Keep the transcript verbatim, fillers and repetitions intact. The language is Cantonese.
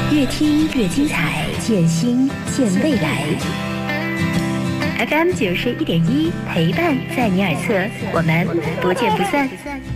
越听越精彩，见心见未来。F M 九十一点一，陪伴在你耳侧，我们不见不散。